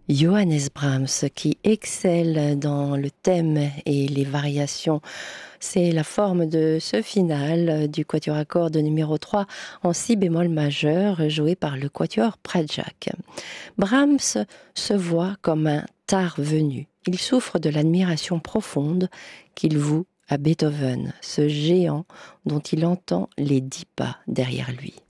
Johannes Brahms, qui excelle dans le thème et les variations. C'est la forme de ce final du quatuor à cordes numéro 3 en si bémol majeur, joué par le quatuor Pradjak. Brahms se voit comme un tard venu. Il souffre de l'admiration profonde qu'il voue à Beethoven, ce géant dont il entend les 10 pas derrière lui.